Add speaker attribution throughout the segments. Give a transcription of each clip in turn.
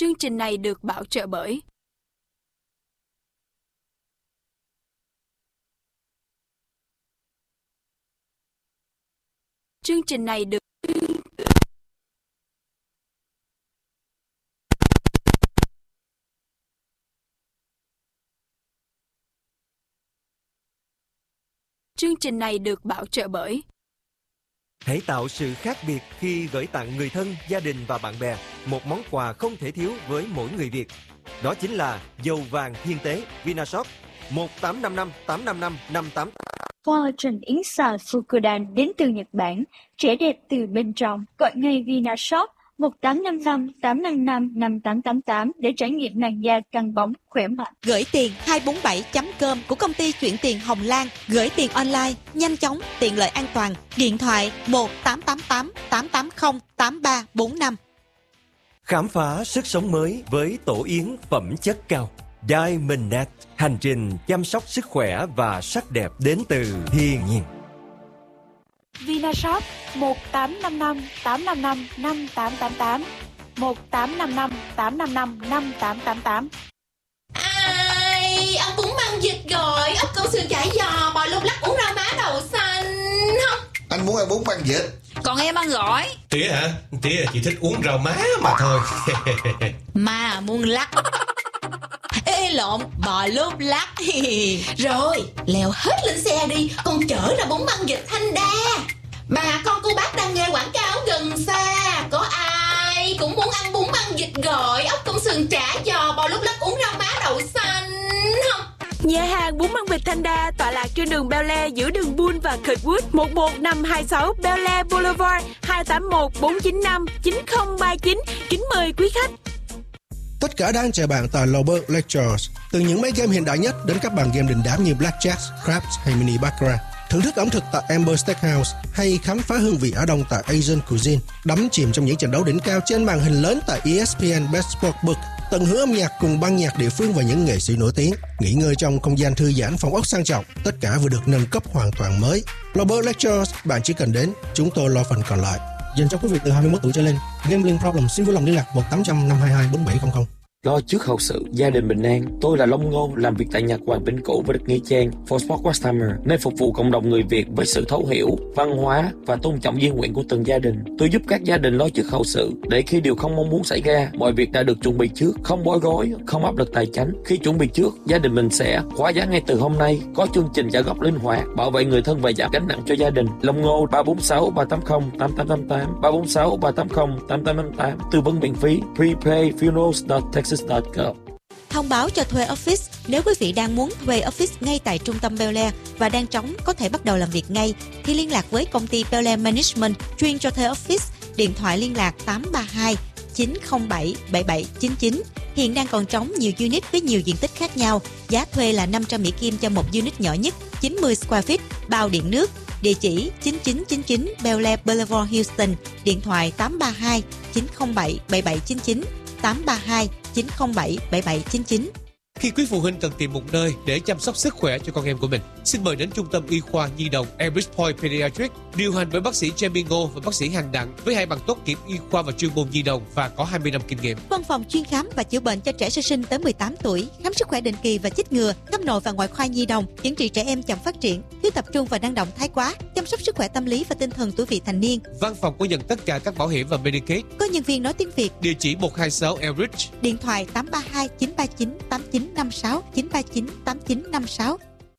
Speaker 1: Chương trình này được bảo trợ bởi chương trình này được chương trình này được bảo trợ bởi
Speaker 2: Hãy tạo sự khác biệt khi gửi tặng người thân, gia đình và bạn bè một món quà không thể thiếu với mỗi người Việt. Đó chính là dầu vàng hiên tế Vinashop 1855 855 58.
Speaker 3: Collagen yến xào Fukudan đến từ Nhật Bản, trẻ đẹp từ bên trong. Gọi ngay Vinashop 1855 855 5888 để trải nghiệm làn da căng bóng, khỏe mạnh.
Speaker 4: Gửi tiền 247.com của công ty chuyển tiền Hồng Lan. Gửi tiền online, nhanh chóng, tiện lợi, an toàn. Điện thoại 1888 880 8345.
Speaker 2: Khám phá sức sống mới với tổ yến phẩm chất cao Diamondnet. Hành trình chăm sóc sức khỏe và sắc đẹp đến từ thiên nhiên.
Speaker 1: Vinashop 1855 855 5888 1855 855 5888.
Speaker 5: Ai, ăn bún măng vịt rồi, ốc câu sườn chả giò, bò lúc lắc, uống rau má đậu xanh không?
Speaker 6: Anh muốn ăn bún măng vịt.
Speaker 5: Còn em ăn gỏi.
Speaker 7: Tía hả? Tía chỉ thích uống rau má mà thôi.
Speaker 5: Mà muốn lắc. Ê lộn, bò lốp lắc. Rồi, leo hết lên xe đi, con chở ra bún măng vịt Thanh Đa. Bà con cô bác đang nghe quảng cáo gần xa. Có ai cũng muốn ăn bún măng vịt gọi, ốc công sườn chả giò, bò lúc lắc, uống rau má đậu xanh không?
Speaker 1: Nhà hàng bún măng vịt Thanh Đa tọa lạc trên đường Bel Air giữa đường Bull và Kirkwood, 11526 Bel Air Boulevard, 281 495 9039. Kính mời quý khách.
Speaker 8: Tất cả đang chờ bạn tại Global Lectures. Từ những máy game hiện đại nhất đến các bàn game đình đám như Blackjack, Craps hay Mini Baccarat. Thưởng thức ẩm thực tại Amber Steakhouse hay khám phá hương vị Á Đông tại Asian Cuisine. Đắm chìm trong những trận đấu đỉnh cao trên màn hình lớn tại ESPN Best Sportsbook. Tận hưởng âm nhạc cùng ban nhạc địa phương và những nghệ sĩ nổi tiếng. Nghỉ ngơi trong không gian thư giãn, phòng ốc sang trọng. Tất cả vừa được nâng cấp hoàn toàn mới. Global Lectures, bạn chỉ cần đến, chúng tôi lo phần còn lại. Dành cho quý vị từ 21 tuổi trở lên. Gambling problem xin vui lòng liên lạc 1-800-522-4700.
Speaker 9: Lo trước hậu sự, gia đình bình an. Tôi là Long Ngô, làm việc tại nhà Hoàng Vĩnh Cửu và được Nghĩa Trang For Sport Customer, nơi phục vụ cộng đồng người Việt với sự thấu hiểu, văn hóa và tôn trọng di nguyện của từng gia đình. Tôi giúp các gia đình lo trước hậu sự để khi điều không mong muốn xảy ra, mọi việc đã được chuẩn bị trước, không bối rối, không áp lực tài chính. Khi chuẩn bị trước, gia đình mình sẽ khóa giá ngay từ hôm nay, có chương trình trả góp linh hoạt, bảo vệ người thân và giảm gánh nặng cho gia đình. Long Ngô 346 380 8888 346 380 8888, tư vấn miễn phí. Prepay funerals.texas.gov.
Speaker 4: Thông báo cho thuê office. Nếu quý vị đang muốn thuê office ngay tại trung tâm Bel Air và đang trống có thể bắt đầu làm việc ngay, thì liên lạc với công ty Bel Air Management chuyên cho thuê office. Điện thoại liên lạc 832 907 7799. Hiện đang còn trống nhiều unit với nhiều diện tích khác nhau. Giá thuê là 500 Mỹ Kim cho một unit nhỏ nhất, 90 square feet, bao điện nước. Địa chỉ 9999 Bel Air Boulevard, Houston. Điện thoại 832 907 7799 832 907 7799.
Speaker 10: Khi quý phụ huynh cần tìm một nơi để chăm sóc sức khỏe cho con em của mình, xin mời đến Trung tâm Y khoa Nhi đồng Elbridge Point Pediatrics, điều hành bởi bác sĩ Jamie Ngô và bác sĩ Hằng Đặng với 2 bằng tốt nghiệp y khoa và chuyên môn nhi đồng và có 20 năm kinh nghiệm.
Speaker 4: Văn phòng chuyên khám và chữa bệnh cho trẻ sơ sinh tới 18 tuổi, khám sức khỏe định kỳ và chích ngừa, khám nội và ngoại khoa nhi đồng, chẩn trị trẻ em chậm phát triển, thiếu tập trung và năng động thái quá, chăm sóc sức khỏe tâm lý và tinh thần tuổi vị thành niên.
Speaker 10: Văn phòng có nhận tất cả các bảo hiểm và Medicaid.
Speaker 4: Có nhân viên nói tiếng Việt.
Speaker 10: Địa chỉ 126 Elbridge.
Speaker 4: Điện thoại 832 939 8956 939 8956.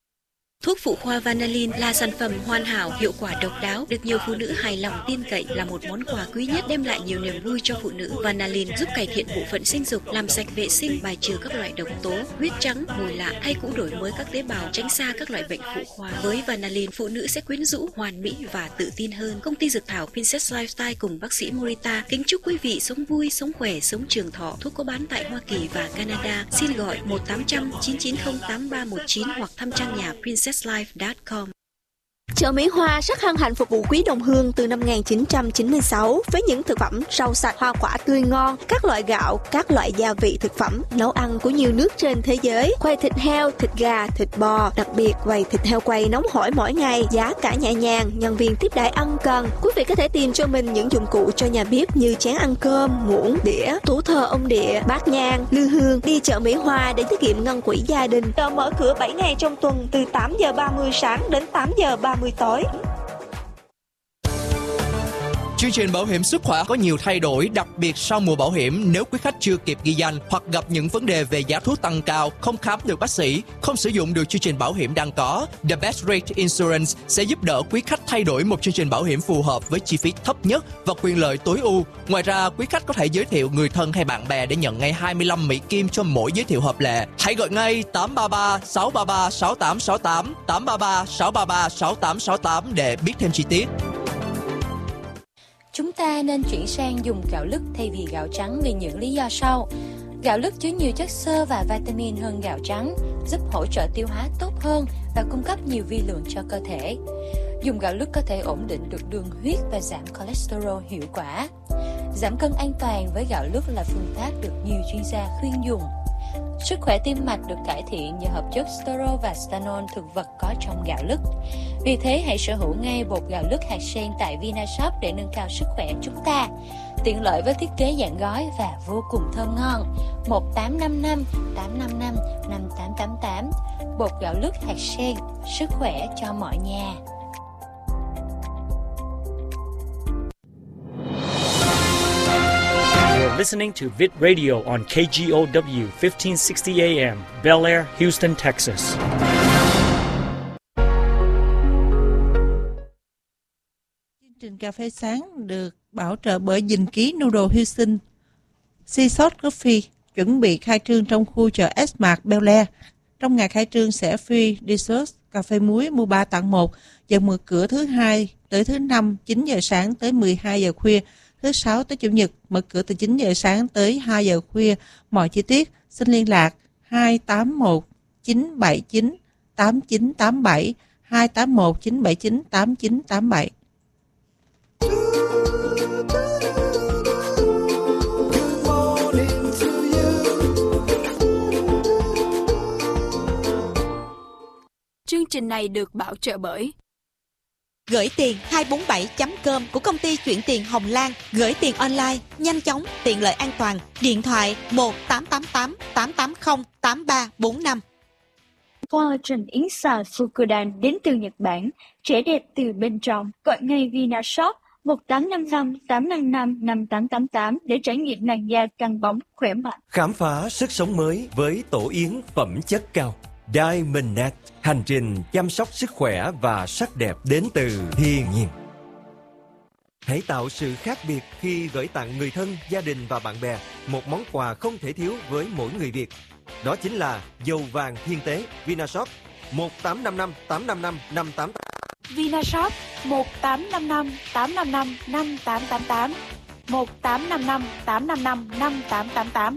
Speaker 11: Thuốc phụ khoa Vanillin là sản phẩm hoàn hảo, hiệu quả độc đáo, được nhiều phụ nữ hài lòng tin cậy, là một món quà quý nhất đem lại nhiều niềm vui cho phụ nữ. Vanillin giúp cải thiện bộ phận sinh dục, làm sạch vệ sinh, bài trừ các loại độc tố, huyết trắng, mùi lạ, thay cũ đổi mới các tế bào, tránh xa các loại bệnh phụ khoa. Với Vanillin, phụ nữ sẽ quyến rũ, hoàn mỹ và tự tin hơn. Công ty dược thảo Princess Lifestyle cùng bác sĩ Morita kính chúc quý vị sống vui, sống khỏe, sống trường thọ. Thuốc có bán tại Hoa Kỳ và Canada. Xin gọi 1-800-990-8319 hoặc thăm trang nhà princesslife.com.
Speaker 6: Chợ Mỹ Hoa rất hân hạnh phục vụ quý đồng hương từ năm 1996 với những thực phẩm rau sạch, hoa quả tươi ngon, các loại gạo, các loại gia vị thực phẩm, nấu ăn của nhiều nước trên thế giới, quầy thịt heo, thịt gà, thịt bò, đặc biệt quầy thịt heo quay nóng hổi mỗi ngày, giá cả nhẹ nhàng, nhân viên tiếp đãi ân cần. Quý vị có thể tìm cho mình những dụng cụ cho nhà bếp như chén ăn cơm, muỗng, đĩa, tủ thờ ông địa, bát nhang, lư hương. Đi chợ Mỹ Hoa để tiết kiệm ngân quỹ gia đình. Chợ mở cửa 7 ngày trong tuần từ 8 giờ 30 sáng đến 8 giờ 30 tối.
Speaker 12: Chương trình bảo hiểm sức khỏe có nhiều thay đổi, đặc biệt sau mùa bảo hiểm. Nếu quý khách chưa kịp ghi danh hoặc gặp những vấn đề về giá thuốc tăng cao, không khám được bác sĩ, không sử dụng được chương trình bảo hiểm đang có, The Best Rate Insurance sẽ giúp đỡ quý khách thay đổi một chương trình bảo hiểm phù hợp với chi phí thấp nhất và quyền lợi tối ưu. Ngoài ra, quý khách có thể giới thiệu người thân hay bạn bè để nhận ngay 25 Mỹ Kim cho mỗi giới thiệu hợp lệ. Hãy gọi ngay 833 633 6868 833 633 6868 để biết thêm chi tiết.
Speaker 13: Chúng ta nên chuyển sang dùng gạo lứt thay vì gạo trắng vì những lý do sau. Gạo lứt chứa nhiều chất xơ và vitamin hơn gạo trắng, giúp hỗ trợ tiêu hóa tốt hơn và cung cấp nhiều vi lượng cho cơ thể. Dùng gạo lứt có thể ổn định được đường huyết và giảm cholesterol hiệu quả. Giảm cân an toàn với gạo lứt là phương pháp được nhiều chuyên gia khuyên dùng. Sức khỏe tim mạch được cải thiện nhờ hợp chất sterol và stanol thực vật có trong gạo lứt. Vì thế hãy sở hữu ngay bột gạo lứt hạt sen tại Vinashop để nâng cao sức khỏe chúng ta. Tiện lợi với thiết kế dạng gói và vô cùng thơm ngon. 1855 855 5888. Bột gạo lứt hạt sen, sức khỏe cho mọi nhà.
Speaker 14: You're listening to Vid Radio on KGOW 1560 AM, Bel Air, Houston, Texas.
Speaker 15: Chương trình cà phê sáng được bảo trợ bởi Dình Ký Noodle Houston, Seasalt Coffee, chuẩn bị khai trương trong khu chợ S-Mart Bel Air. Trong ngày khai trương sẽ free dessert, cà phê muối mua 3 tặng 1, giờ mở cửa thứ Hai tới thứ Năm 9 giờ sáng tới 12 giờ khuya. Thứ Sáu tới Chủ nhật mở cửa từ 9 giờ sáng tới 2 giờ khuya. Mọi chi tiết xin liên lạc 281 979 8987 281 979 8987.
Speaker 1: Chương trình này được bảo trợ bởi
Speaker 4: Gửi tiền 247.com của công ty chuyển tiền Hồng Lan. Gửi tiền online, nhanh chóng, tiện lợi an toàn. Điện thoại 1888 880 8345.
Speaker 3: Collagen yến xào Fukudan đến từ Nhật Bản, trẻ đẹp từ bên trong. Gọi ngay Vinashop 1855 855 5888 để trải nghiệm làn da căng bóng, khỏe mạnh.
Speaker 2: Khám phá sức sống mới với tổ yến phẩm chất cao. Diamond Net, hành trình chăm sóc sức khỏe và sắc đẹp đến từ thiên nhiên. Hãy tạo sự khác biệt khi gửi tặng người thân, gia đình và bạn bè một món quà không thể thiếu với mỗi người Việt. Đó chính là dầu vàng thiên tế Vinashop 1855 855 5888.
Speaker 1: Vinashop 1855 855 5888 1855 855 5888.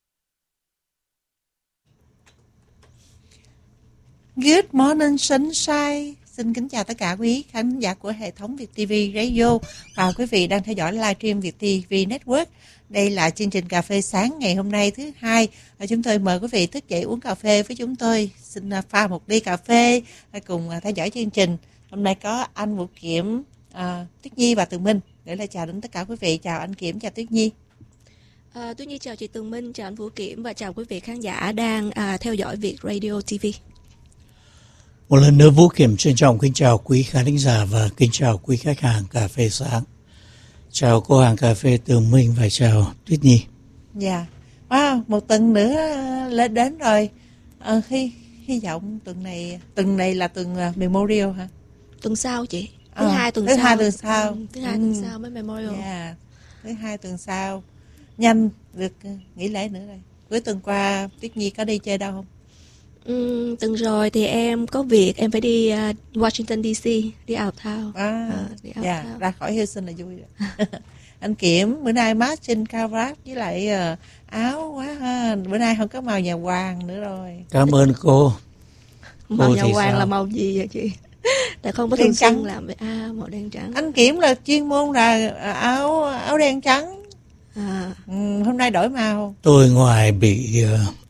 Speaker 15: Good morning sunshine. Xin kính chào tất cả quý khán giả của hệ thống Việt TV Radio và quý vị đang theo dõi livestream Việt TV Network. Đây là chương trình cà phê sáng ngày hôm nay thứ Hai. Chúng tôi mời quý vị thức dậy uống cà phê với chúng tôi. Xin pha một ly cà phê cùng theo dõi chương trình. Hôm nay có anh Vũ Kiểm, Tuyết Nhi và Tường Minh. Để lời chào đến tất cả quý vị. Chào anh Kiểm, chào Tuyết Nhi.
Speaker 6: Tuyết Nhi chào chị Tường Minh, chào anh Vũ Kiểm và chào quý vị khán giả đang theo dõi Việt Radio TV.
Speaker 16: Một lần nữa Vũ Kiểm trân trọng kính chào quý khán thính giả và kính chào quý khách hàng cà phê sáng. Chào cô hàng cà phê Tường Minh và chào Tuyết Nhi.
Speaker 15: Dạ, wow, một tuần nữa lên đến rồi. Hy vọng tuần này là tuần Memorial hả?
Speaker 6: Tuần sau chị. Thứ hai tuần sau. Thứ hai tuần sau mới Memorial.
Speaker 15: Dạ, thứ hai tuần sau. Nhanh được nghỉ lễ nữa rồi. Cuối tuần qua Tuyết Nhi có đi chơi đâu không?
Speaker 6: Tuần rồi thì em có việc, em phải đi Washington DC, đi out town.
Speaker 15: Ra khỏi Houston là vui rồi. Anh Kiểm, bữa nay matching cravat với lại áo quá ha. Bữa nay không có màu nhà hoàng nữa rồi.
Speaker 16: Cảm ơn cô.
Speaker 6: Màu nhà hoàng là màu gì vậy chị? Tại không có thường xuyên làm với màu đen trắng.
Speaker 15: Anh Kiểm là chuyên môn là áo đen trắng. Hôm nay đổi màu.
Speaker 16: Tôi ngoài bị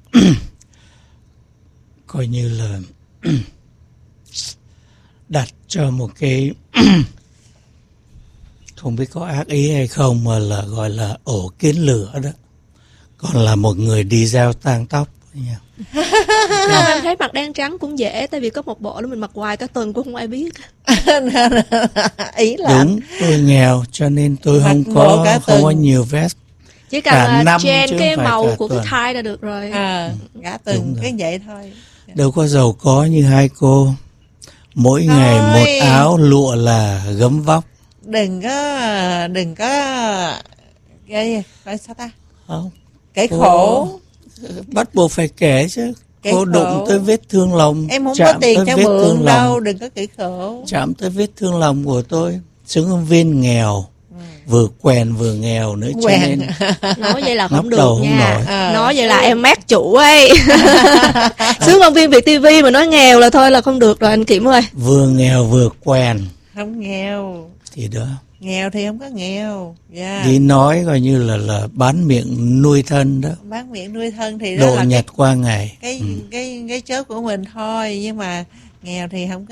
Speaker 16: coi như là đặt cho một cái không biết có ác ý hay không mà là gọi là ổ kiến lửa đó. Còn là một người đi gieo tang tóc.
Speaker 6: Không, em thấy mặc đen trắng cũng dễ, tại vì có một bộ đó mình mặc hoài cả tuần cũng không ai biết.
Speaker 15: Ý là
Speaker 16: đúng, tôi nghèo cho nên tôi không có nhiều vest.
Speaker 6: Chỉ cần chen cái màu của cái thai là được rồi.
Speaker 15: Cả tuần cái vậy thôi.
Speaker 16: Đâu có giàu có như hai cô. Mỗi ngày một áo lụa là gấm vóc.
Speaker 15: Đừng có cái sao ta?
Speaker 16: Không.
Speaker 15: Cái khổ.
Speaker 16: Bắt buộc phải kể chứ. Cô đụng tới vết thương lòng.
Speaker 15: Em không có tiền cho mượn đâu, đừng có kể khổ.
Speaker 16: Chạm tới vết thương lòng của tôi. Xứng ứng viên nghèo. Vừa quèn vừa nghèo nữa cho nên
Speaker 6: nói vậy là không được nha. Nói vậy là em mát chủ ấy. Xướng ngôn viên Việt TV mà nói nghèo là thôi là không được rồi anh Kiểm ơi.
Speaker 16: Vừa nghèo vừa quèn.
Speaker 15: Không nghèo
Speaker 16: thì đó.
Speaker 15: Nghèo thì không có nghèo.
Speaker 16: Đi nói coi như là bán miệng nuôi thân đó.
Speaker 15: Bán miệng nuôi thân thì đó
Speaker 16: độ
Speaker 15: là
Speaker 16: nhật qua ngày.
Speaker 15: Cái chớp của mình thôi. Nhưng mà nghèo thì không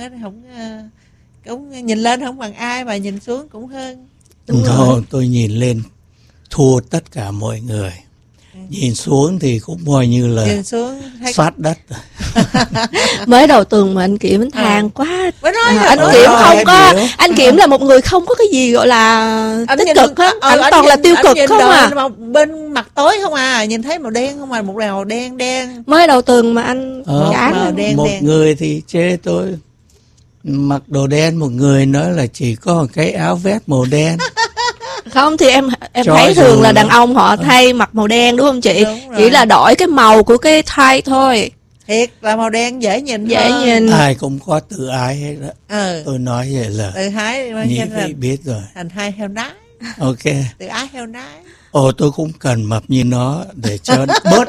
Speaker 15: cũng nhìn lên không bằng ai, mà nhìn xuống cũng hơn.
Speaker 16: Thôi tôi nhìn lên thua tất cả mọi người. Nhìn xuống thì cũng coi như là sát đất.
Speaker 6: Mới đầu tuần mà anh Kiểm than quá. Anh Kiểm không có, anh Kiểm là một người không có cái gì gọi là tích cực hết. Anh toàn là tiêu cực không à.
Speaker 15: Bên mặt tối không à, nhìn thấy màu đen không à, một màu đen.
Speaker 6: Mới đầu tuần mà anh chán
Speaker 16: đen. Một người thì chê tôi mặc đồ đen, một người nói là chỉ có một cái áo vest màu đen.
Speaker 6: Không thì em thấy thường là đàn ông họ thay mặc màu đen đúng không chị? Chỉ là đổi cái màu của cái thai thôi.
Speaker 15: Thiệt là màu đen dễ nhìn.
Speaker 16: Ai cũng có tự ái hết đó. Tôi nói vậy là
Speaker 15: tự ái
Speaker 16: nhị vị biết rồi.
Speaker 15: Thành hai heo nái.
Speaker 16: Ok.
Speaker 15: Tự ái heo nái.
Speaker 16: Tôi cũng cần mập như nó để cho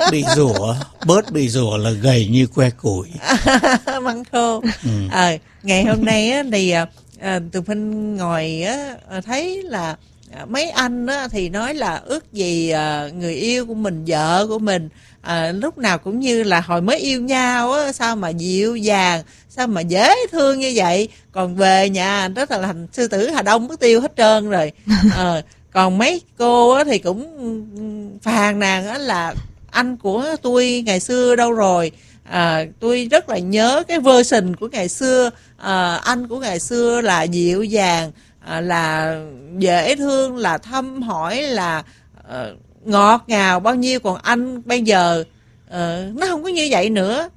Speaker 16: bớt bị rủa là gầy như que củi.
Speaker 15: Măng khô. Ngày hôm nay á, thì Tường Vinh ngồi thấy là mấy anh á, thì nói là ước gì người yêu của mình, vợ của mình lúc nào cũng như là hồi mới yêu nhau á, sao mà dịu dàng, sao mà dễ thương như vậy, còn về nhà rất là thành sư tử Hà Đông mất tiêu hết trơn rồi. Còn mấy cô á, thì cũng phàn nàn á, là anh của tôi ngày xưa đâu rồi. Tôi rất là nhớ cái version của ngày xưa. Anh của ngày xưa là dịu dàng, là dễ thương, là thăm hỏi, là ngọt ngào bao nhiêu. Còn anh bây giờ nó không có như vậy nữa.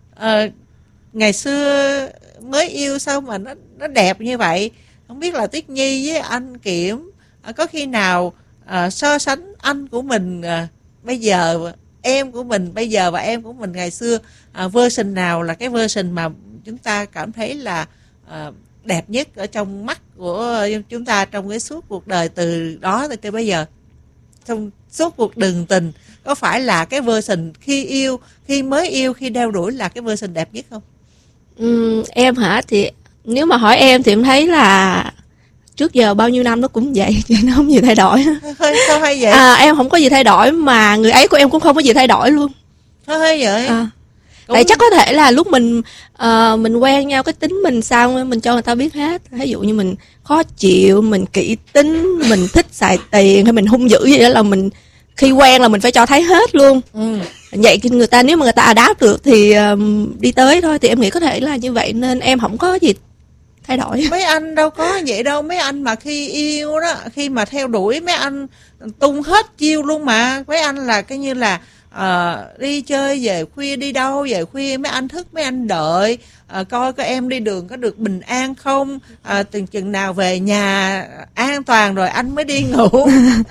Speaker 15: Ngày xưa mới yêu sao mà nó đẹp như vậy. Không biết là Tuyết Nhi với anh Kiểm có khi nào so sánh anh của mình bây giờ, em của mình bây giờ và em của mình ngày xưa, version nào là cái version mà chúng ta cảm thấy là đẹp nhất ở trong mắt của chúng ta trong cái suốt cuộc đời từ đó tới bây giờ, trong suốt cuộc đường tình, có phải là cái version khi yêu, khi mới yêu, khi đeo đuổi là cái version đẹp nhất không?
Speaker 6: Em hả? Thì nếu mà hỏi em thì em thấy là trước giờ bao nhiêu năm nó cũng vậy, chứ nó không gì thay đổi.
Speaker 15: Sao hay vậy?
Speaker 6: Em không có gì thay đổi, mà người ấy của em cũng không có gì thay đổi luôn.
Speaker 15: Sao hay vậy?
Speaker 6: Tại chắc có thể là lúc mình quen nhau, cái tính mình sao mình cho người ta biết hết. Ví dụ như mình khó chịu, mình kỹ tính, mình thích xài tiền, hay mình hung dữ gì đó là mình khi quen là mình phải cho thấy hết luôn. Vậy người ta, nếu mà người ta adapt được thì đi tới thôi. Thì em nghĩ có thể là như vậy, nên em không có gì thay đổi.
Speaker 15: Mấy anh đâu có vậy đâu. Mấy anh mà khi yêu đó, khi mà theo đuổi, mấy anh tung hết chiêu luôn mà. Mấy anh là cái như là đi chơi về khuya, đi đâu về khuya mấy anh thức, mấy anh đợi coi có em đi đường có được bình an không, từng chừng nào về nhà an toàn rồi anh mới đi ngủ.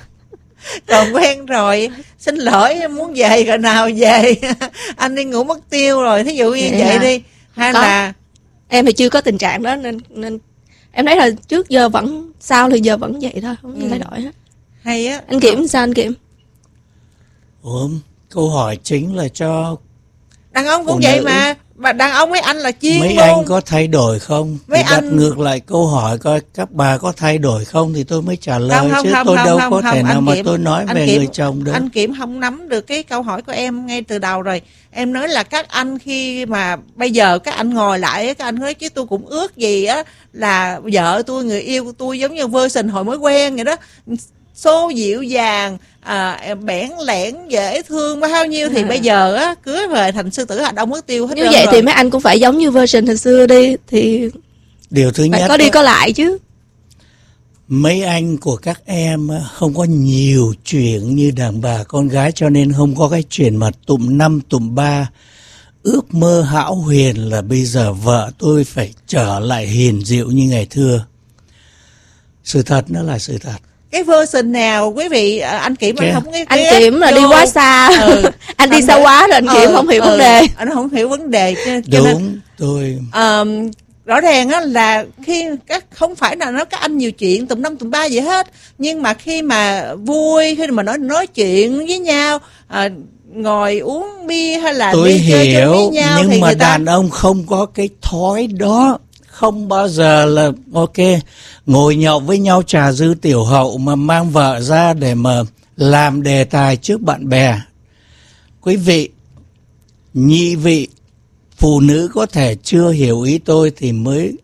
Speaker 15: Còn quen rồi xin lỗi muốn về rồi nào về. Anh đi ngủ mất tiêu rồi, thí dụ như vậy đi. Hay là
Speaker 6: em thì chưa có tình trạng đó, nên em thấy là trước giờ vẫn, sau thì giờ vẫn vậy thôi, không thay đổi hết.
Speaker 15: Hay á.
Speaker 6: Anh Kiểm sao anh Kiểm?
Speaker 16: Câu hỏi chính là cho
Speaker 15: đàn ông cũng vậy mà. Mà đàn ông mấy anh là chuyên
Speaker 16: Mấy
Speaker 15: môn.
Speaker 16: anh có thay đổi không?
Speaker 15: Mấy
Speaker 16: thì đặt
Speaker 15: anh...
Speaker 16: ngược lại câu hỏi coi các bà có thay đổi không thì tôi mới trả lời, tôi đâu có thể nào mà tôi nói về người chồng được.
Speaker 15: Anh Kiểm không nắm được cái câu hỏi của em ngay từ đầu rồi. Em nói là các anh khi mà bây giờ các anh ngồi lại, các anh nói chứ tôi cũng ước gì á là vợ tôi, người yêu của tôi giống như version hồi mới quen vậy đó, xô dịu dàng, bẽn lẽn, dễ thương bao nhiêu thì bây giờ á cưới về thành sư tử Hà Đông mất tiêu hết.
Speaker 6: Như vậy rồi. Thì mấy anh cũng phải giống như version hồi xưa đi, thì
Speaker 16: điều thứ nhất
Speaker 6: có đi có lại chứ.
Speaker 16: Mấy anh của các em không có nhiều chuyện như đàn bà con gái, cho nên không có cái chuyện mà tụm 5 tụm 3 ước mơ hão huyền là bây giờ vợ tôi phải trở lại hiền dịu như ngày thưa. Sự thật nó là sự thật.
Speaker 15: Cái version nào quý vị, anh Kiểm anh không nghe.
Speaker 6: Anh Kiểm là đi quá xa. Anh đi xa quá rồi anh Kiểm không hiểu vấn đề.
Speaker 15: Anh không hiểu vấn đề.
Speaker 16: Đúng, tôi...
Speaker 15: rõ ràng á là khi không phải là nói các anh nhiều chuyện tụm 5 tụm 3 gì hết, nhưng mà khi mà vui, khi mà nói chuyện với nhau, ngồi uống bia hay là
Speaker 16: tôi
Speaker 15: đi chơi chung với nhau,
Speaker 16: nhưng
Speaker 15: thì
Speaker 16: mà
Speaker 15: người ta...
Speaker 16: đàn ông không có cái thói đó. Không bao giờ là ok ngồi nhậu với nhau trà dư tiểu hậu mà mang vợ ra để mà làm đề tài trước bạn bè. Quý vị, nhị vị phụ nữ có thể chưa hiểu ý tôi thì mới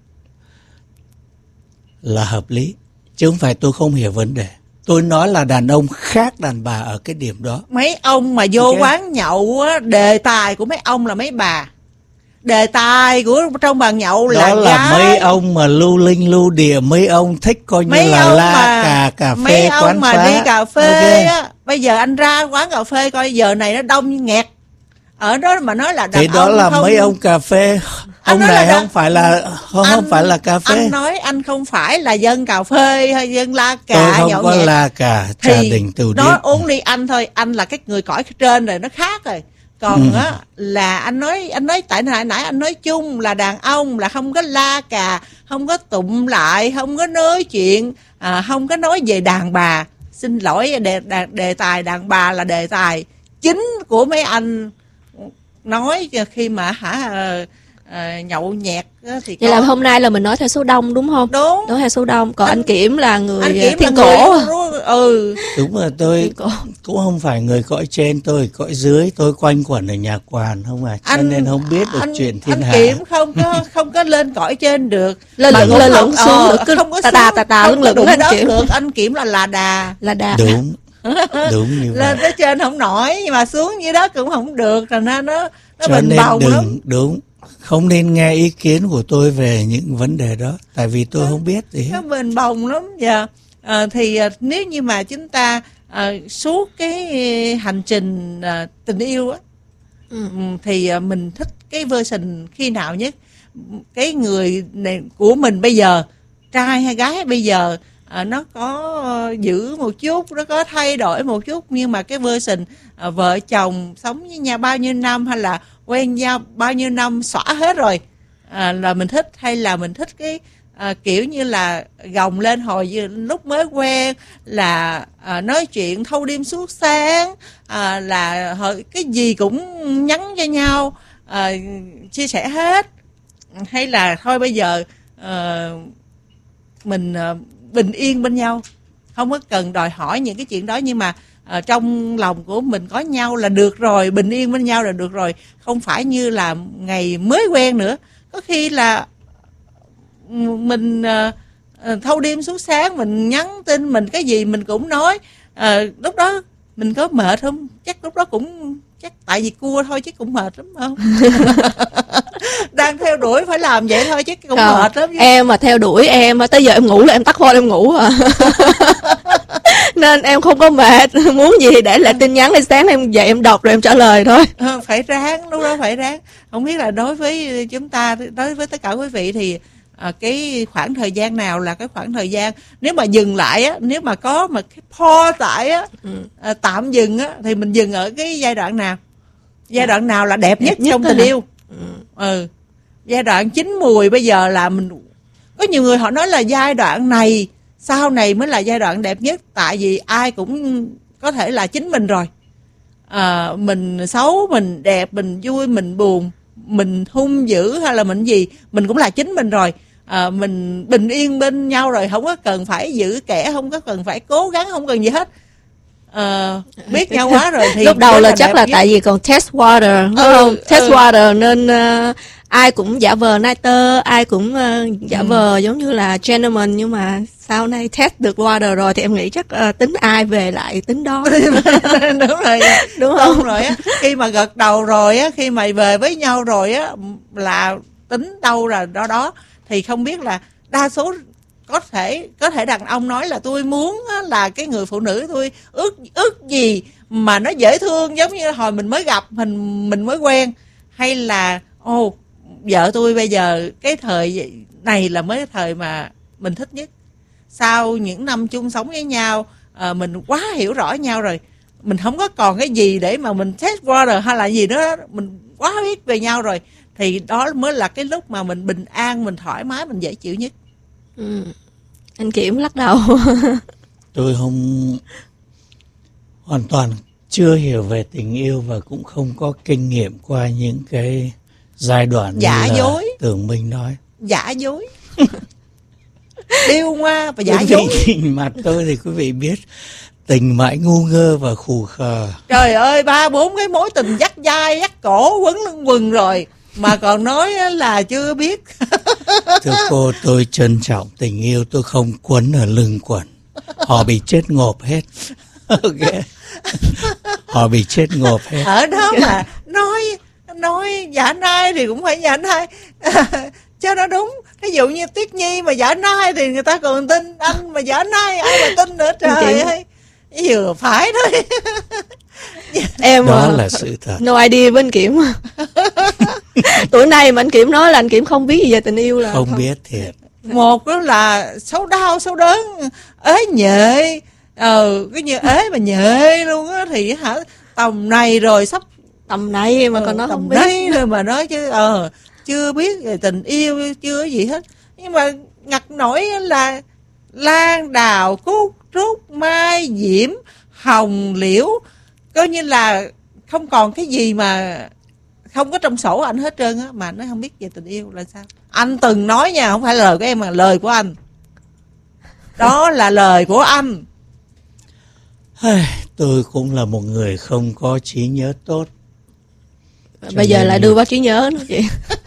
Speaker 16: là hợp lý, chứ không phải tôi không hiểu vấn đề. Tôi nói là đàn ông khác đàn bà ở cái điểm đó.
Speaker 15: Mấy ông mà vô quán nhậu á, đề tài của mấy ông là mấy bà. Đề tài của trong bàn nhậu là
Speaker 16: đó là
Speaker 15: gái.
Speaker 16: Mấy ông mà lưu linh lưu địa, mấy ông thích coi như mấy là la cà phê,
Speaker 15: mấy
Speaker 16: quán
Speaker 15: ông mà
Speaker 16: phá.
Speaker 15: đi cà phê á, bây giờ anh ra quán cà phê coi giờ này nó đông nghẹt. Ở đó mà nói là đàn
Speaker 16: thì đó
Speaker 15: ông
Speaker 16: là
Speaker 15: không...
Speaker 16: mấy ông cà phê. Ông này không phải là không phải là cà phê.
Speaker 15: Anh nói anh không phải là dân cà phê hay dân la cà.
Speaker 16: Tôi không có la cà trà đình từ
Speaker 15: đó uống ly anh thôi, anh là cái người cõi trên rồi, nó khác rồi. Còn á là anh nói tại nãy anh nói chung là đàn ông là không có la cà, không có tụm lại, không có nói chuyện, không có nói về đàn bà. Xin lỗi, đề tài đàn bà là đề tài chính của mấy anh nói khi mà nhậu nhẹt thì
Speaker 6: vậy là hôm nay là mình nói theo số đông đúng không?
Speaker 15: Đúng.
Speaker 6: Nói theo số đông. Còn anh Kiểm là người
Speaker 15: Kiểm
Speaker 6: thiên
Speaker 15: là
Speaker 6: cổ.
Speaker 16: Đúng là tôi cũng không phải người cõi trên, tôi cõi dưới, tôi quanh quẩn ở nhà quàn không à, cho nên không biết được chuyện thiên hạ.
Speaker 15: Anh Kiểm không có lên cõi trên được,
Speaker 6: lên lửng xuống được, cứ tà lửng anh Kiểm.
Speaker 15: Được, anh Kiểm là đà.
Speaker 16: Đúng. Đúng như vậy.
Speaker 15: Lên tới trên không nổi, nhưng mà xuống dưới đó cũng không được, rồi nên nó
Speaker 16: cho
Speaker 15: bình
Speaker 16: nên
Speaker 15: bồng lắm.
Speaker 16: Đúng, không nên nghe ý kiến của tôi về những vấn đề đó, tại vì tôi không biết gì hết.
Speaker 15: Nó bình bồng lắm. Dạ. Thì nếu như mà chúng ta suốt cái hành trình tình yêu á, thì mình thích cái version khi nào nhất? Cái người này của mình bây giờ, trai hay gái bây giờ, nó có giữ một chút, nó có thay đổi một chút, nhưng mà cái version vợ chồng sống với nhau bao nhiêu năm hay là quen nhau bao nhiêu năm xõa hết rồi, là mình thích, hay là mình thích cái kiểu như là gồng lên hồi lúc mới quen, là nói chuyện thâu đêm suốt sáng, là cái gì cũng nhắn cho nhau, chia sẻ hết, hay là thôi bây giờ mình bình yên bên nhau, không có cần đòi hỏi những cái chuyện đó, nhưng mà trong lòng của mình có nhau là được rồi, bình yên bên nhau là được rồi, không phải như là ngày mới quen nữa. Có khi là mình thâu đêm suốt sáng, mình nhắn tin, mình cái gì mình cũng nói, lúc đó mình có mệt không? Chắc lúc đó cũng tại vì cua thôi chứ cũng mệt lắm không? Đang theo đuổi phải làm vậy thôi chứ cũng mệt lắm chứ.
Speaker 6: Em mà theo đuổi em tới giờ em ngủ là em tắt phone em ngủ à. Nên em không có mệt, muốn gì thì để lại tin nhắn để sáng em dậy em đọc rồi em trả lời thôi.
Speaker 15: Phải ráng, lúc đó phải ráng. Không biết là đối với chúng ta, đối với tất cả quý vị thì cái khoảng thời gian nào là cái khoảng thời gian nếu mà dừng lại á, nếu mà có mà cái pause lại á, tạm dừng á, thì mình dừng ở cái giai đoạn nào? Giai đoạn nào là đẹp nhất trong tình yêu? Giai đoạn chín mùi bây giờ là mình, có nhiều người họ nói là giai đoạn này sau này mới là giai đoạn đẹp nhất, tại vì ai cũng có thể là chính mình rồi, mình xấu, mình đẹp, mình vui, mình buồn, mình hung dữ hay là mình gì, mình cũng là chính mình rồi. Mình bình yên bên nhau rồi, không có cần phải giữ kẻ, không có cần phải cố gắng, không cần gì hết. Biết nhau quá rồi thì
Speaker 6: lúc đầu là chắc là
Speaker 15: nhất.
Speaker 6: tại vì còn test water đúng không? Test water nên ai cũng giả vờ nicer, ai cũng giả vờ giống như là gentleman, nhưng mà sau này test được water rồi thì em nghĩ chắc tính ai về lại tính đó.
Speaker 15: Đúng rồi,
Speaker 6: đúng không?
Speaker 15: Đúng rồi á, khi mà gật đầu rồi á, khi mà về với nhau rồi á là tính đâu là đó. Thì không biết là đa số có thể đàn ông nói là tôi muốn là cái người phụ nữ tôi ước gì mà nó dễ thương, giống như hồi mình mới gặp, mình mới quen, hay là vợ tôi bây giờ cái thời này là mới thời mà mình thích nhất. Sau những năm chung sống với nhau, mình quá hiểu rõ nhau rồi, mình không có còn cái gì để mà mình test water hay là gì nữa, mình quá biết về nhau rồi, thì đó mới là cái lúc mà mình bình an, mình thoải mái, mình dễ chịu nhất.
Speaker 6: Anh Kiểm lắc đầu.
Speaker 16: Tôi không hoàn toàn chưa hiểu về tình yêu và cũng không có kinh nghiệm qua những cái giai đoạn
Speaker 15: giả
Speaker 16: như là
Speaker 15: dối.
Speaker 16: Tường Minh nói.
Speaker 15: Giả dối. Điêu ngoa và giả dối.
Speaker 16: Nhìn mặt tôi thì quý vị biết tình mãi ngu ngơ và khù khờ.
Speaker 15: Trời ơi, 3-4 cái mối tình dắt vai dắt cổ quấn lưng quần rồi mà còn nói là chưa biết.
Speaker 16: Thưa cô, tôi trân trọng tình yêu, tôi không quấn ở lưng quần. Họ bị chết ngộp hết. Okay. Họ bị chết ngộp hết.
Speaker 15: Ở đó mà nói giả nai thì cũng phải giả nai cho nó đúng. Ví dụ như Tuyết Nhi mà giả nai thì người ta còn tin, anh mà giả nai ai mà tin nữa, trời ơi. Vừa phải thôi.
Speaker 6: Em
Speaker 16: đó là sự thật.
Speaker 6: No idea với anh Kiểm. Tuổi này mà anh Kiểm nói là anh Kiểm không biết gì về tình yêu là
Speaker 16: không biết thiệt.
Speaker 15: Một đó là xấu đau xấu đớn, ế nhệ, cái như ế mà nhệ luôn á, thì hả tầm này rồi sắp
Speaker 6: tầm này mà còn nói
Speaker 15: tầm
Speaker 6: không biết
Speaker 15: này rồi mà nói chứ chưa biết về tình yêu, chưa gì hết. Nhưng mà ngặt nổi là lan đào cúc trúc mai diễm hồng liễu, coi như là không còn cái gì mà không có trong sổ anh hết trơn á, mà nó không biết về tình yêu là sao. Anh từng nói nha, không phải lời của em mà lời của anh. Đó là lời của anh.
Speaker 16: Tôi cũng là một người không có trí nhớ tốt.
Speaker 6: Bây giờ lại đưa vào trí nhớ nữa chị.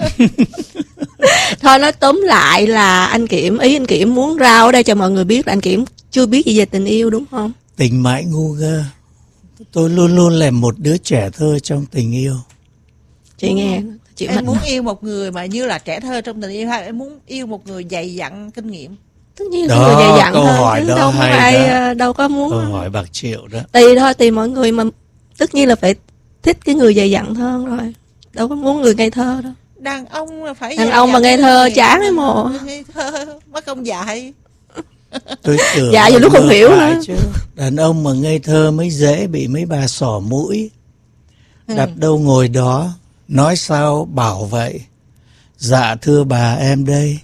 Speaker 6: Thôi nói tóm lại là anh Kiểm muốn rao ở đây cho mọi người biết là anh Kiểm chưa biết gì về tình yêu, đúng không?
Speaker 16: Tình mãi ngu ngơ. Tôi luôn luôn là một đứa trẻ thơ trong tình yêu.
Speaker 6: Chị nghe chị
Speaker 15: em muốn yêu một người mà như là trẻ thơ trong tình yêu, hay em muốn yêu một người dày dặn kinh nghiệm?
Speaker 6: Tất nhiên là người dày dặn
Speaker 16: câu
Speaker 6: thôi,
Speaker 16: hỏi đó
Speaker 6: đâu
Speaker 16: hay
Speaker 6: ai
Speaker 16: đó.
Speaker 6: đâu có muốn.
Speaker 16: Câu hỏi bạc triệu đó.
Speaker 6: Tùy mọi người, mà tất nhiên là phải thích cái người dày dặn hơn rồi, đâu có muốn người ngây thơ đâu.
Speaker 15: Đàn ông là phải
Speaker 6: đàn ông mà ngây thơ chán ấy mồ.
Speaker 15: Ngây thơ mất công dạy.
Speaker 16: Tôi tưởng
Speaker 6: dạ nhiều lúc không hiểu nữa
Speaker 16: chứ. Đàn ông mà ngây thơ mới dễ bị mấy bà xỏ mũi. Đặt đâu ngồi đó, nói sao bảo vậy. Dạ thưa bà em đây.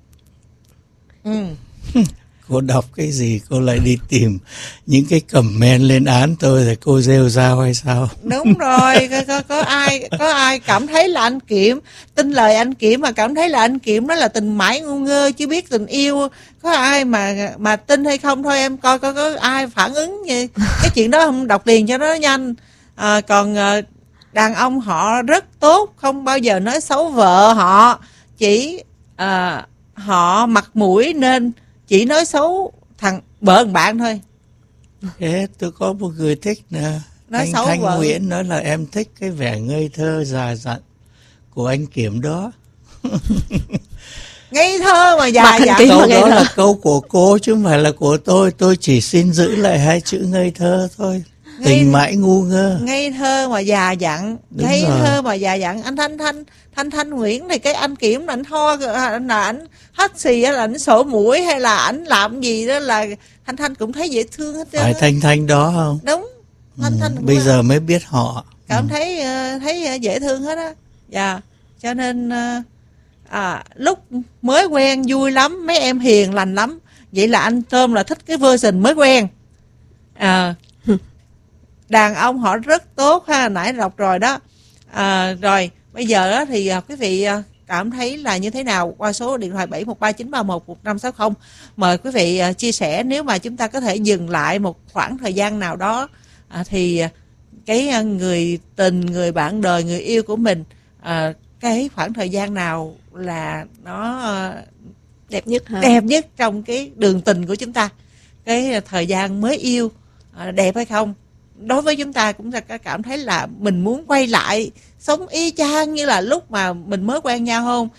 Speaker 16: Cô đọc cái gì cô lại đi tìm những cái comment lên án tôi rồi cô rêu rao hay sao?
Speaker 15: Đúng rồi, có ai cảm thấy là anh Kiểm tin lời anh Kiểm mà cảm thấy là anh Kiểm đó là tình mãi ngu ngơ chứ biết tình yêu. Có ai mà tin hay không thôi em coi có ai phản ứng gì. Cái chuyện đó không đọc liền cho nó nhanh. Còn đàn ông họ rất tốt, không bao giờ nói xấu vợ họ, chỉ họ mặt mũi nên chỉ nói xấu thằng bạn thôi.
Speaker 16: Tôi có một người thích nè, anh Thanh Nguyễn nói là em thích cái vẻ ngây thơ già dặn của anh Kiểm đó.
Speaker 15: Ngây thơ mà già dặn.
Speaker 16: Câu đó là câu của cô chứ không phải là của tôi chỉ xin giữ lại hai chữ ngây thơ thôi. Tình mãi ngu ngơ.
Speaker 15: Ngây thơ mà già dặn. Ngây thơ mà già dặn. Anh Thanh Nguyễn thì cái anh Kiểm là anh ho, là anh hắt xì, là anh sổ mũi, hay là anh làm gì đó là Thanh cũng thấy dễ thương hết trơn.
Speaker 16: Phải Thanh đó không?
Speaker 15: Đúng. Thanh
Speaker 16: bây giờ mới biết họ.
Speaker 15: Cảm thấy dễ thương hết á. Dạ. Cho nên lúc mới quen vui lắm, mấy em hiền lành lắm. Vậy là anh Tôm là thích cái version mới quen. Đàn ông họ rất tốt ha, nãy đọc rồi đó. Rồi Bây giờ á, thì quý vị cảm thấy là như thế nào qua số điện thoại 71393111560. Mời quý vị chia sẻ, nếu mà chúng ta có thể dừng lại một khoảng thời gian nào đó thì cái người tình, người bạn đời, người yêu của mình, cái khoảng thời gian nào là nó
Speaker 6: đẹp nhất hả?
Speaker 15: Đẹp nhất trong cái đường tình của chúng ta, cái thời gian mới yêu đẹp hay không? Đối với chúng ta cũng sẽ cảm thấy là mình muốn quay lại sống y chang như là lúc mà mình mới quen nhau không?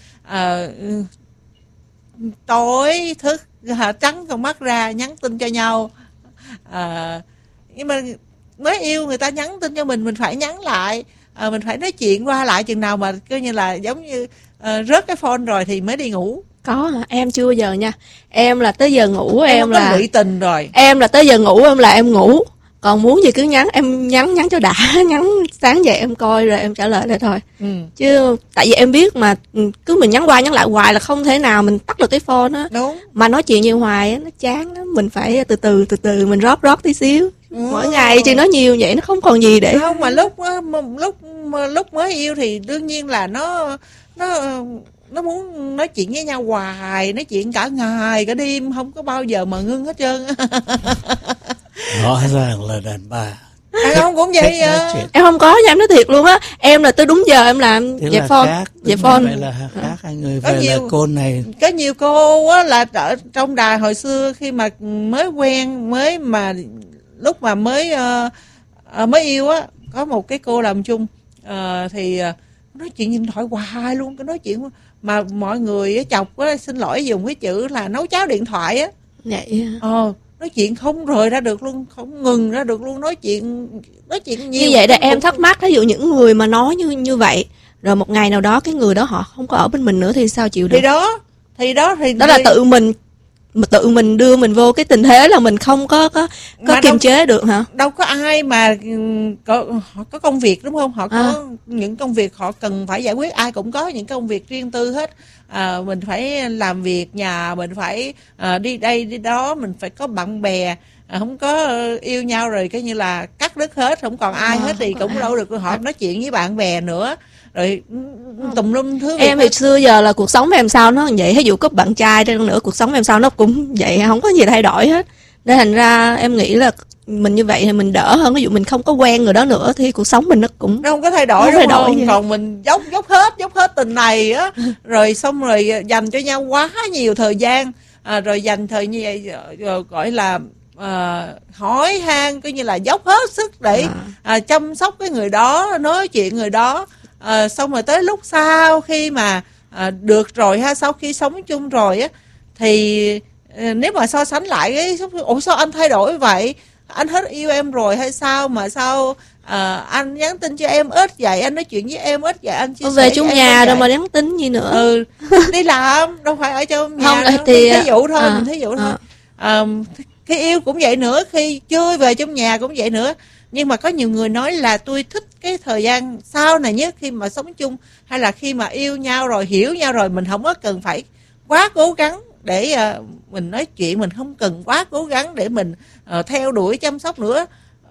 Speaker 15: Tối thức trắng con mắt ra nhắn tin cho nhau, nhưng mà mới yêu người ta nhắn tin cho mình phải nhắn lại, mình phải nói chuyện qua lại chừng nào mà coi như là giống như rớt cái phone rồi thì mới đi ngủ.
Speaker 6: Có hả? Em chưa bao giờ nha. Em là tới giờ ngủ
Speaker 15: em là lụy tình rồi.
Speaker 6: Em là tới giờ ngủ em ngủ. Còn muốn gì cứ nhắn, em nhắn cho đã, nhắn sáng dậy em coi rồi em trả lời lại thôi. Chứ tại vì em biết mà cứ mình nhắn qua nhắn lại hoài là không thể nào mình tắt được cái phone á.
Speaker 15: Đúng.
Speaker 6: Mà nói chuyện nhiều hoài á, nó chán lắm, mình phải từ từ mình rót tí xíu. Mỗi ngày chỉ nói nhiều vậy nó không còn gì để.
Speaker 15: Không, mà lúc mới yêu thì đương nhiên là nó muốn nói chuyện với nhau hoài, nói chuyện cả ngày cả đêm, không có bao giờ mà ngưng hết trơn.
Speaker 16: Rõ ràng là đàn bà.
Speaker 15: Đàn ông cũng vậy.
Speaker 6: Em không có nha, em nói thiệt luôn á. Em là tới đúng giờ em làm
Speaker 16: dẹp phone.
Speaker 6: Dẹp phone.
Speaker 16: Vậy là khác hai người. Vậy là cô này.
Speaker 15: Có nhiều cô á là ở trong đài hồi xưa khi mà mới quen, lúc mà mới yêu á, có một cái cô làm chung thì nói chuyện điện thoại hoài luôn, cái nói chuyện mà mọi người chọc á, xin lỗi dùng cái chữ là nấu cháo điện thoại á.
Speaker 6: Vậy
Speaker 15: nói chuyện không rời ra được luôn, không ngừng ra được luôn, nói chuyện nhiều.
Speaker 6: Như vậy là em thắc mắc, ví dụ những người mà nói như vậy rồi một ngày nào đó cái người đó họ không có ở bên mình nữa thì sao chịu được?
Speaker 15: Thì đó
Speaker 6: là tự mình đưa mình vô cái tình thế là mình không có kiềm chế được hả?
Speaker 15: Đâu có ai mà họ có công việc đúng không? Họ có những công việc họ cần phải giải quyết, ai cũng có những công việc riêng tư hết. Mình phải làm việc nhà, mình phải đi đây đi đó, mình phải có bạn bè, không có yêu nhau rồi coi như là cắt đứt hết, không còn ai hết thì cũng đâu được họ nói chuyện với bạn bè nữa. Rồi tùm lum thứ
Speaker 6: em thì xưa giờ là cuộc sống em sao nó vậy, ví dụ có bạn trai trên nữa cuộc sống em sao nó cũng vậy, không có gì thay đổi hết, nên thành ra em nghĩ là mình như vậy thì mình đỡ hơn. Ví dụ mình không có quen người đó nữa thì cuộc sống mình nó cũng
Speaker 15: không có thay đổi, đúng không? Còn mình dốc hết tình này á, rồi xong rồi dành cho nhau quá nhiều thời gian, rồi dành thời như rồi gọi là hỏi han, coi như là dốc hết sức để chăm sóc cái người đó, nói chuyện người đó. Xong rồi tới lúc sau khi mà được rồi ha, sau khi sống chung rồi á, thì nếu mà so sánh lại cái sao anh thay đổi vậy, anh hết yêu em rồi hay sao mà sao anh nhắn tin cho em ít vậy, anh nói chuyện với em ít vậy, anh chia sẻ
Speaker 6: về chung nhà đâu mà nhắn tin gì nữa.
Speaker 15: Đi làm đâu phải ở trong nhà
Speaker 6: không
Speaker 15: đâu.
Speaker 6: Thì
Speaker 15: thí dụ thôi, mình thí dụ thôi. Khi yêu cũng vậy nữa, khi chơi về trong nhà cũng vậy nữa. Nhưng mà có nhiều người nói là tôi thích cái thời gian sau này nhất, khi mà sống chung hay là khi mà yêu nhau rồi, hiểu nhau rồi, mình không có cần phải quá cố gắng để mình nói chuyện, mình không cần quá cố gắng để mình theo đuổi chăm sóc nữa.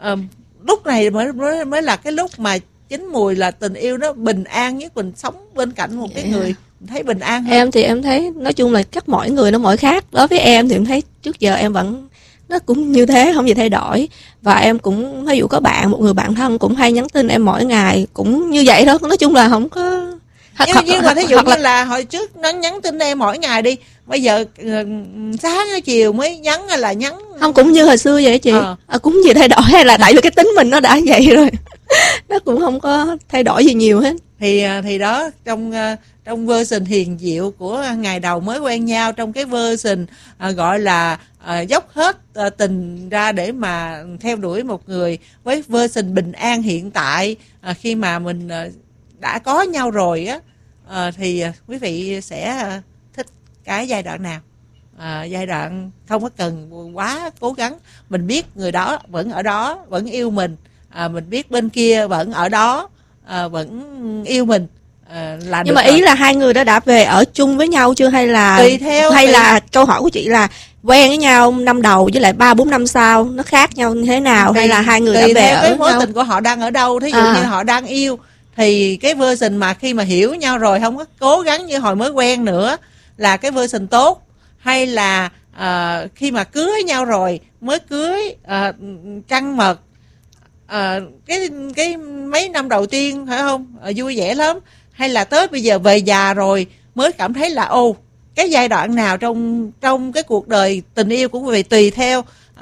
Speaker 15: Lúc này mới là cái lúc mà chín mùi là tình yêu nó bình an nhất, mình sống bên cạnh một cái người mình thấy bình an hơn.
Speaker 6: Em thì em thấy nói chung là chắc mỗi người nó mỗi khác. Đối với em thì em thấy trước giờ em vẫn nó cũng như thế, không gì thay đổi. Và em cũng ví dụ có một người bạn thân cũng hay nhắn tin em mỗi ngày cũng như vậy đó. Nói chung là không có
Speaker 15: nhưng mà thí dụ như là hồi trước nó nhắn tin em mỗi ngày đi, bây giờ sáng chiều mới nhắn hay là nhắn
Speaker 6: không cũng như hồi xưa vậy chị. Cũng gì thay đổi hay là tại vì cái tính mình nó đã vậy rồi. Nó cũng không có thay đổi gì nhiều hết.
Speaker 15: Thì đó, trong version hiền diệu của ngày đầu mới quen nhau, trong cái version gọi là dốc hết tình ra để mà theo đuổi một người, với version bình an hiện tại khi mà mình đã có nhau rồi á, thì quý vị sẽ thích cái giai đoạn nào? Giai đoạn không có cần quá cố gắng, mình biết người đó vẫn ở đó, vẫn yêu mình, mình biết bên kia vẫn ở đó, vẫn yêu mình.
Speaker 6: Nhưng mà ý là hai người đó đã về ở chung với nhau chưa, hay là là câu hỏi của chị là quen với nhau năm đầu với lại 3-4 năm sau nó khác nhau như thế nào, hay là hai người đã về ở
Speaker 15: cái mối
Speaker 6: nhau?
Speaker 15: tình của họ đang ở đâu. Thí dụ như họ đang yêu thì cái version mà khi mà hiểu nhau rồi không có cố gắng như hồi mới quen nữa là cái version tốt, hay là khi mà cưới nhau rồi mới cưới trăng mật, cái mấy năm đầu tiên phải không, vui vẻ lắm, hay là tới bây giờ về già rồi mới cảm thấy là cái giai đoạn nào trong cái cuộc đời tình yêu của quý vị tùy theo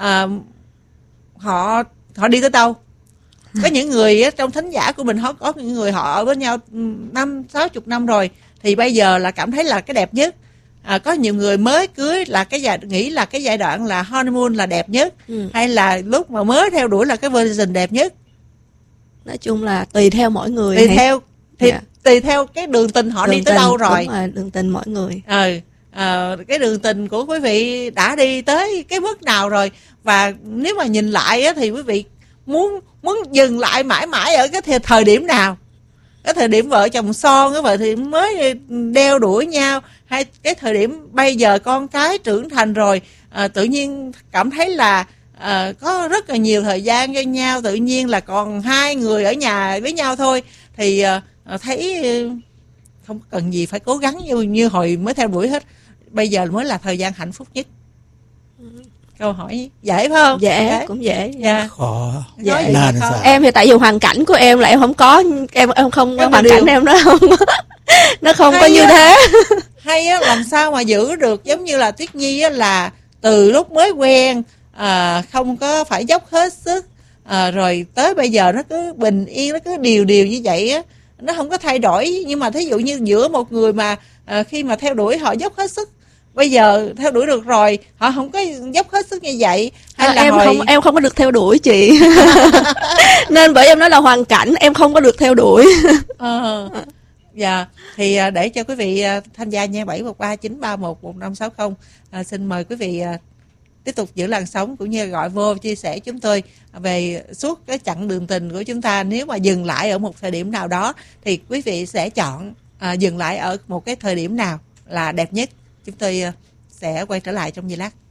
Speaker 15: họ đi tới đâu. Có những người trong thính giả của mình có những người họ ở với nhau 50-60 năm rồi thì bây giờ là cảm thấy là cái đẹp nhất. Có nhiều người mới cưới là nghĩ là cái giai đoạn là honeymoon là đẹp nhất, hay là lúc mà mới theo đuổi là cái version đẹp nhất.
Speaker 6: Nói chung là tùy theo mỗi người,
Speaker 15: tùy theo cái đường tình họ đi tới đâu rồi.
Speaker 6: Đúng rồi, đường tình mỗi người.
Speaker 15: Cái đường tình của quý vị đã đi tới cái mức nào rồi, và nếu mà nhìn lại á, thì quý vị muốn dừng lại mãi mãi ở cái thời điểm nào? Cái thời điểm vợ chồng son á, vậy thì mới đeo đuổi nhau, hay cái thời điểm bây giờ con cái trưởng thành rồi, tự nhiên cảm thấy là có rất là nhiều thời gian cho nhau, tự nhiên là còn hai người ở nhà với nhau thôi, thì thấy không cần gì phải cố gắng như hồi mới theo đuổi hết. Bây giờ mới là thời gian hạnh phúc nhất. Câu hỏi dễ phải không?
Speaker 6: Dễ, cũng dễ.
Speaker 16: Khó.
Speaker 6: Dễ. Em thì tại vì hoàn cảnh của em là em không có, em không có hoàn cảnh em nó không có như thế.
Speaker 15: Hay á, làm sao mà giữ được, giống như là Tuyết Nhi á, là từ lúc mới quen không có phải dốc hết sức, rồi tới bây giờ nó cứ bình yên, nó cứ điều như vậy á, nó không có thay đổi. Nhưng mà thí dụ như giữa một người mà khi mà theo đuổi họ dốc hết sức, bây giờ theo đuổi được rồi họ không có dốc hết sức như vậy, hay là
Speaker 6: em không có được theo đuổi chị. Nên bởi em nói là hoàn cảnh em không có được theo đuổi.
Speaker 15: Dạ, thì để cho quý vị tham gia nha, 713-931-1560. Xin mời quý vị tiếp tục giữ làn sóng cũng như gọi vô chia sẻ chúng tôi về suốt cái chặng đường tình của chúng ta. Nếu mà dừng lại ở một thời điểm nào đó thì quý vị sẽ chọn dừng lại ở một cái thời điểm nào là đẹp nhất. Chúng tôi sẽ quay trở lại trong giây lát.